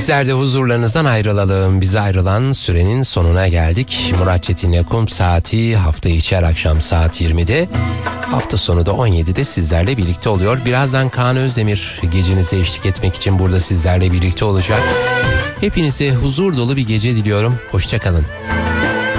Bizler de huzurlarınızdan ayrılalım. Bize ayrılan sürenin sonuna geldik. Murat Çetin'le Kum Saati hafta içi her akşam saat 20'de. Hafta sonu da 17'de sizlerle birlikte oluyor. Birazdan Kaan Özdemir gecenize eşlik etmek için burada sizlerle birlikte olacak. Hepinize huzur dolu bir gece diliyorum. Hoşça kalın.